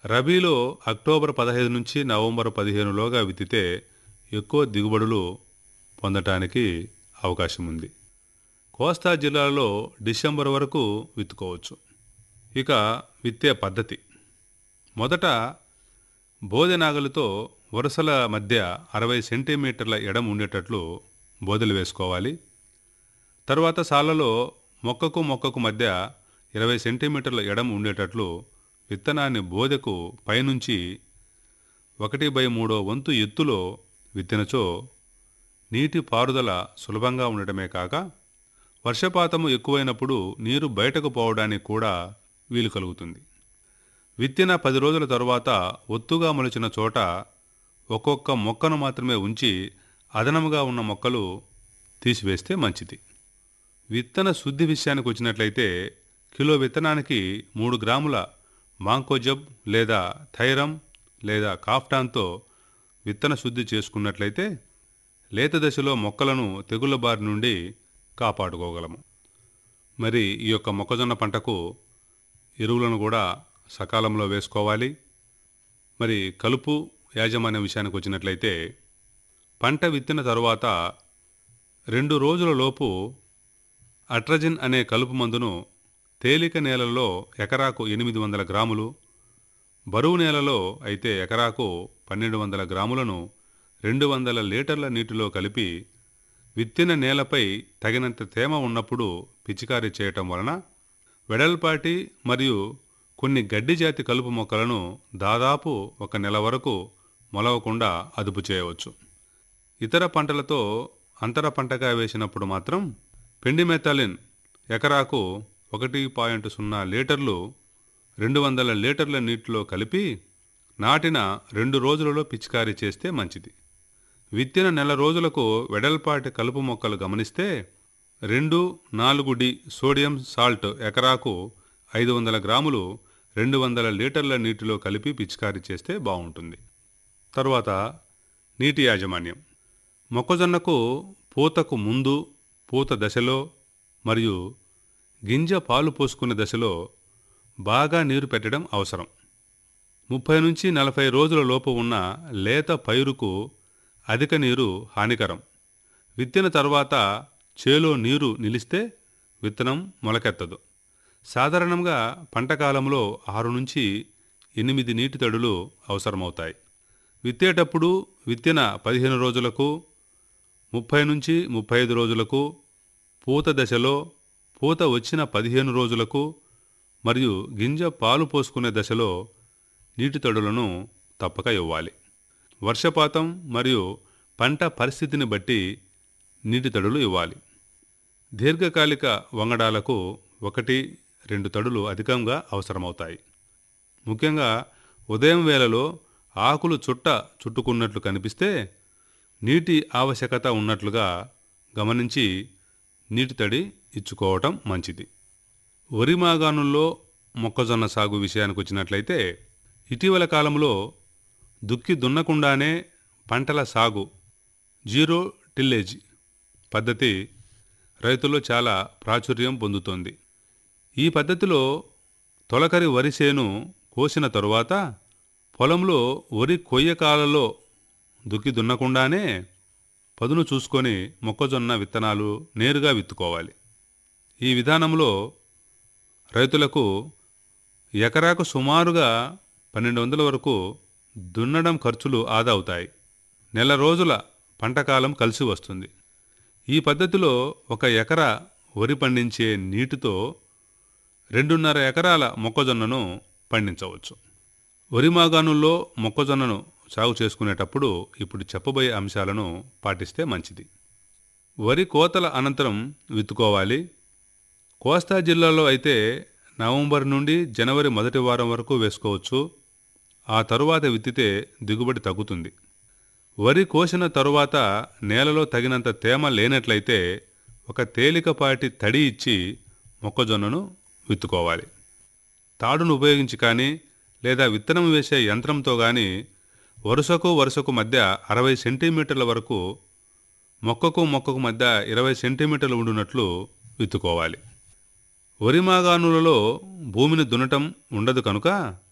రబీలో అక్టోబర్ 15 నుంచి నవంబర్ 15లోగా విత్తితే ఎక్కువ దిగుబడులు పొందటానికి అవకాశం ఉంది. కోస్తా జిల్లాలో డిసెంబర్ వరకు విత్తుకోవచ్చు. ఇక విత్తే పద్ధతి: మొదట బోదె నాగలితో వరుసల మధ్య 60 సెంటీమీటర్ల ఎడం ఉండేటట్లు బోదెలు వేసుకోవాలి. తర్వాత సాళ్లలో మొక్కకు మొక్కకు మధ్య 20 సెంటీమీటర్ల ఎడం ఉండేటట్లు విత్తనాన్ని బోదెకు పైనుంచి 1/3 వంతు ఎత్తులో విత్తినచో నీటి పారుదల సులభంగా ఉండటమే కాక వర్షపాతము ఎక్కువైనప్పుడు నీరు బయటకు పోవడానికి కూడా వీలు కలుగుతుంది. విత్తిన 10 రోజుల తరువాత ఒత్తుగా మొలిచిన చోట ఒక్కొక్క మొక్కను మాత్రమే ఉంచి అదనముగా ఉన్న మొక్కలు తీసివేస్తే మంచిది. విత్తన శుద్ధి విషయానికి వచ్చినట్లయితే కిలో విత్తనానికి 3 గ్రాముల మాంకోజబ్ లేదా థైరమ్ లేదా కాఫ్టాన్తో విత్తన శుద్ధి చేసుకున్నట్లయితే లేత దశలో మొక్కలను తెగుళ్ల బారి నుండి కాపాడుకోగలము. మరి ఈ యొక్క మొక్కజొన్న పంటకు ఎరువులను కూడా సకాలంలో వేసుకోవాలి. మరి కలుపు యాజమాన్య విషయానికి వచ్చినట్లయితే పంట విత్తిన తరువాత 2 రోజుల లోపు అట్రజిన్ అనే కలుపు మందును తేలిక నేలల్లో ఎకరాకు 800 గ్రాములు, బరువు నేలలో అయితే ఎకరాకు 1200 గ్రాములను 200 లీటర్ల నీటిలో కలిపి విత్తిన నేలపై తగినంత తేమ ఉన్నప్పుడు పిచికారీ చేయటం వలన వెడల్పాటి మరియు కొన్ని గడ్డి జాతి కలుపు మొక్కలను దాదాపు 1 నెల వరకు మొలవకుండా అదుపు చేయవచ్చు. ఇతర పంటలతో అంతర పంటగా వేసినప్పుడు మాత్రం పెండిమెథాలిన్ ఎకరాకు 1.0 లీటర్లు 200 లీటర్ల నీటిలో కలిపి నాటిన 2 రోజులలో పిచికారీ చేస్తే మంచిది. విత్తిన నెల రోజులకు వెడల్పాటి కలుపు మొక్కలు గమనిస్తే 2,4-డి సోడియం సాల్ట్ ఎకరాకు 500 గ్రాములు 200 లీటర్ల నీటిలో కలిపి పిచికారీ చేస్తే బాగుంటుంది. తరువాత నీటి యాజమాన్యం: మొక్కజొన్నకు పూతకు ముందు, పూత దశలో మరియు గింజ పాలు పోసుకునే దశలో బాగా నీరు పెట్టడం అవసరం. 30 నుంచి 40 రోజుల లోపు ఉన్న లేత పైరుకు అధిక నీరు హానికరం. విత్తిన తర్వాత చేలో నీరు నిలిస్తే విత్తనం మొలకెత్తదు. సాధారణంగా పంటకాలంలో 6 నుంచి 8 నీటి తడులు అవసరమవుతాయి. విత్తేటప్పుడు విత్తిన 15 రోజులకు, 30 నుంచి 35 రోజులకు, పూత దశలో, పూత వచ్చిన 15 రోజులకు మరియు గింజ పాలు పోసుకునే దశలో నీటి తడులను తప్పక ఇవ్వాలి. వర్షపాతం మరియు పంట పరిస్థితిని బట్టి నీటి తడులు ఇవ్వాలి. దీర్ఘకాలిక వంగడాలకు 1-2 తడులు అధికంగా అవసరమవుతాయి. ముఖ్యంగా ఉదయం వేళలో ఆకులు చుట్టుకున్నట్లు కనిపిస్తే నీటి ఆవశ్యకత ఉన్నట్లుగా గమనించి నీటి తడి ఇచ్చుకోవటం మంచిది. వరి మాగాణుల్లో మొక్కజొన్న సాగు విషయానికి వచ్చినట్లయితే ఇటీవల కాలంలో దుక్కి దున్నకుండానే పంటల సాగు జీరో టిల్లేజ్ పద్ధతి రైతుల్లో చాలా ప్రాచుర్యం పొందుతోంది. ఈ పద్ధతిలో తొలకరి వరి చేను కోసిన తరువాత పొలంలో వరి కొయ్యకాలలో దుక్కి దున్నకుండానే పదును చూసుకొని మొక్కజొన్న విత్తనాలు నేరుగా విత్తుకోవాలి. ఈ విధానంలో రైతులకు ఎకరాకు సుమారుగా 1200 వరకు దున్నడం ఖర్చులు ఆదా అవుతాయి. నెల రోజుల పంటకాలం కలిసి వస్తుంది. ఈ పద్ధతిలో 1 ఎకరా వరి పండించే నీటితో 2.5 ఎకరాల మొక్కజొన్నను పండించవచ్చు. వరి మాగాణుల్లో మొక్కజొన్నను సాగు చేసుకునేటప్పుడు ఇప్పుడు చెప్పబోయే అంశాలను పాటిస్తే మంచిది. వరి కోతల అనంతరం విత్తుకోవాలి. కోస్తా జిల్లాలో అయితే నవంబర్ నుండి జనవరి మొదటి వారం వరకు వేసుకోవచ్చు. ఆ తరువాత విత్తితే దిగుబడి తగ్గుతుంది. వరి కోసిన తరువాత నేలలో తగినంత తేమ లేనట్లయితే ఒక తేలికపాటి తడి ఇచ్చి మొక్కజొన్నను విత్తుకోవాలి. తాడును ఉపయోగించి కానీ లేదా విత్తనం వేసే యంత్రంతో కానీ వరుసకు మధ్య 60 సెంటీమీటర్ల వరకు, మొక్కకు మొక్కకు మధ్య 20 సెంటీమీటర్లు ఉండునట్లు విత్తుకోవాలి. వరి మాగాణులలో భూమిని దున్నటం ఉండదు కనుక